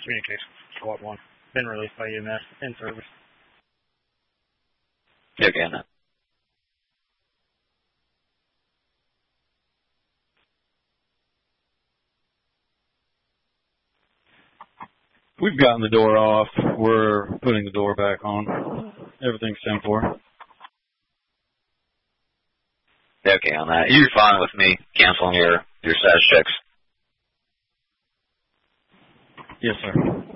Communication Squad 1. Been released by EMS. In service. Okay, on that. We've gotten the door off. We're putting the door back on. Everything's 10-4. Okay, on that. You're fine with me canceling your SAS checks. Yes, sir.